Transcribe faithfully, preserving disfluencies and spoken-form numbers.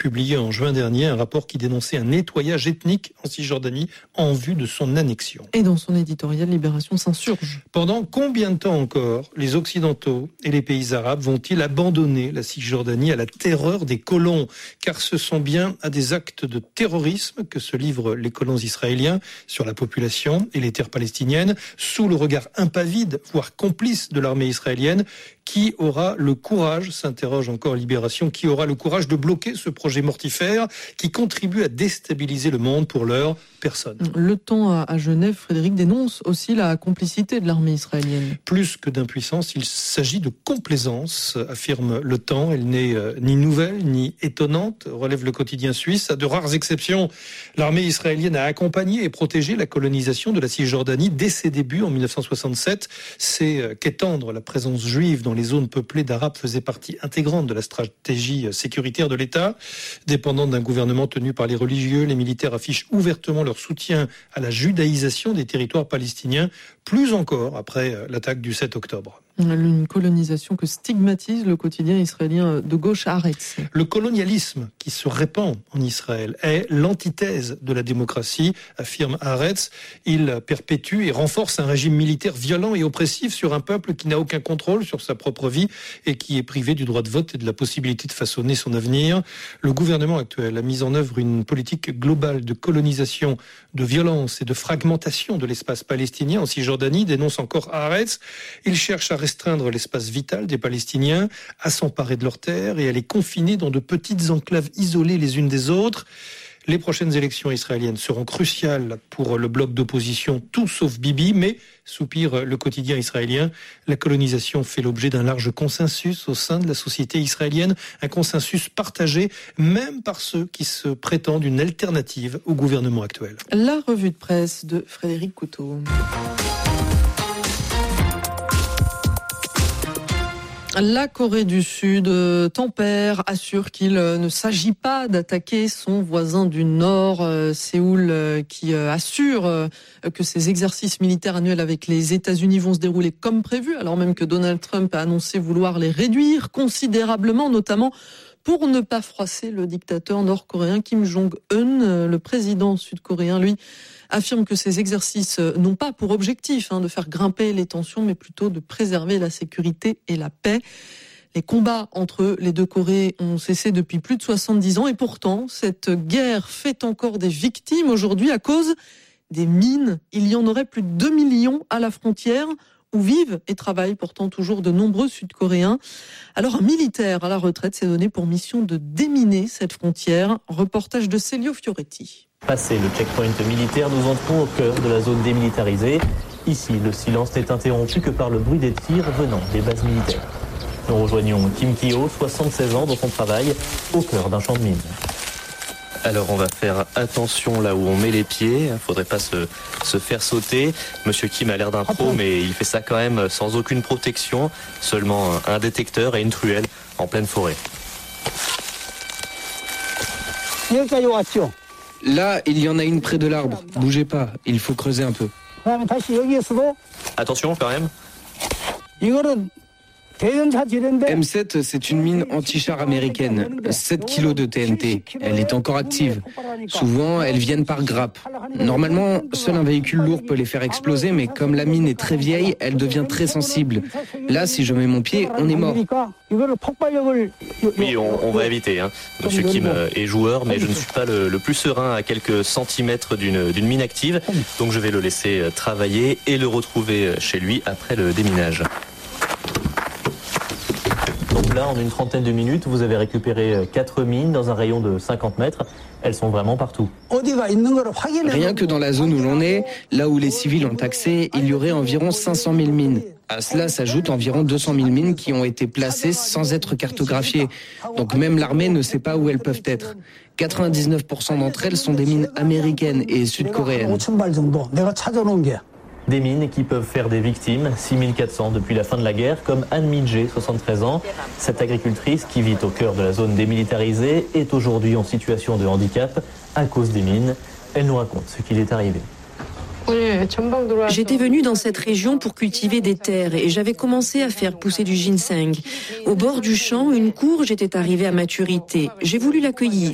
publié en juin dernier un rapport qui dénonçait un nettoyage ethnique en Cisjordanie en vue de son annexion. Et dans son éditorial, Libération s'insurge. Pendant combien de temps encore les Occidentaux et les pays arabes vont-ils abandonner la Cisjordanie à la terreur des colons ? Car ce sont bien à des actes de terrorisme que se livrent les colons israéliens sur la population et les terres palestiniennes, sous le regard impavide, voire complice de l'armée israélienne. Qui aura le courage, s'interroge encore Libération, qui aura le courage de bloquer ce projet mortifère qui contribue à déstabiliser le monde? Pour l'heure, personne. Le Temps à Genève, Frédéric, dénonce aussi la complicité de l'armée israélienne. Plus que d'impuissance, il s'agit de complaisance, affirme Le Temps. Elle n'est euh, ni nouvelle, ni étonnante, relève le quotidien suisse. À de rares exceptions, l'armée israélienne a accompagné et protégé la colonisation de la Cisjordanie dès ses débuts en dix-neuf cent soixante-sept. C'est euh, qu'étendre la présence juive dans les zones peuplées d'Arabes faisait partie intégrante de la stratégie sécuritaire de l'État. Dépendant d'un gouvernement tenu par les religieux, les militaires affichent ouvertement leur soutien à la judaïsation des territoires palestiniens, plus encore après l'attaque du sept octobre. Une colonisation que stigmatise le quotidien israélien de gauche Haaretz. Le colonialisme qui se répand en Israël est l'antithèse de la démocratie, affirme Haaretz. Il perpétue et renforce un régime militaire violent et oppressif sur un peuple qui n'a aucun contrôle sur sa propre vie et qui est privé du droit de vote et de la possibilité de façonner son avenir. Le gouvernement actuel a mis en œuvre une politique globale de colonisation, de violence et de fragmentation de l'espace palestinien en Cisjordanie, dénonce encore Haaretz. Il cherche à restreindre l'espace vital des Palestiniens, à s'emparer de leurs terres et à les confiner dans de petites enclaves isolées les unes des autres. Les prochaines élections israéliennes seront cruciales pour le bloc d'opposition, tout sauf Bibi, mais, soupire le quotidien israélien, la colonisation fait l'objet d'un large consensus au sein de la société israélienne, un consensus partagé même par ceux qui se prétendent une alternative au gouvernement actuel. La revue de presse de Frédéric Couteau. La Corée du Sud tempère, assure qu'il ne s'agit pas d'attaquer son voisin du Nord, Séoul, qui assure que ses exercices militaires annuels avec les États-Unis vont se dérouler comme prévu, alors même que Donald Trump a annoncé vouloir les réduire considérablement, notamment pour ne pas froisser le dictateur nord-coréen Kim Jong-un. Le président sud-coréen, lui, affirme que ces exercices n'ont pas pour objectif hein, de faire grimper les tensions, mais plutôt de préserver la sécurité et la paix. Les combats entre les deux Corées ont cessé depuis plus de soixante-dix ans et pourtant, cette guerre fait encore des victimes aujourd'hui à cause des mines. Il y en aurait plus de deux millions à la frontière où vivent et travaillent pourtant toujours de nombreux Sud-Coréens. Alors un militaire à la retraite s'est donné pour mission de déminer cette frontière. Reportage de Celio Fioretti. Passé le checkpoint militaire, nous entrons au cœur de la zone démilitarisée. Ici, le silence n'est interrompu que par le bruit des tirs venant des bases militaires. Nous rejoignons Kim Ki-ho, soixante-seize ans, dans son travail, au cœur d'un champ de mines. Alors on va faire attention là où on met les pieds, il ne faudrait pas se, se faire sauter. Monsieur Kim a l'air d'un pro, mais il fait ça quand même sans aucune protection, seulement un détecteur et une truelle en pleine forêt. Là, il y en a une près de l'arbre. Bougez pas, il faut creuser un peu. Attention quand même. M sept, c'est une mine anti-char américaine. sept kilos de T N T. Elle est encore active. Souvent, elles viennent par grappe. Normalement, seul un véhicule lourd peut les faire exploser, mais comme la mine est très vieille, elle devient très sensible. Là, si je mets mon pied, on est mort. Oui, on, on va éviter. Hein. Monsieur Kim est joueur, mais je ne suis pas le, le plus serein à quelques centimètres d'une, d'une mine active. Donc je vais le laisser travailler et le retrouver chez lui après le déminage. Donc là, en une trentaine de minutes, vous avez récupéré quatre mines dans un rayon de cinquante mètres. Elles sont vraiment partout. Rien que dans la zone où l'on est, là où les civils ont accès, il y aurait environ cinq cent mille mines. À cela s'ajoutent environ deux cent mille mines qui ont été placées sans être cartographiées. Donc même l'armée ne sait pas où elles peuvent être. quatre-vingt-dix-neuf pour cent d'entre elles sont des mines américaines et sud-coréennes. Des mines qui peuvent faire des victimes, six mille quatre cents depuis la fin de la guerre, comme Anne Midgé, soixante-treize ans. Cette agricultrice qui vit au cœur de la zone démilitarisée est aujourd'hui en situation de handicap à cause des mines. Elle nous raconte ce qu'il est arrivé. J'étais venue dans cette région pour cultiver des terres et j'avais commencé à faire pousser du ginseng. Au bord du champ, une courge était arrivée à maturité. J'ai voulu l'accueillir.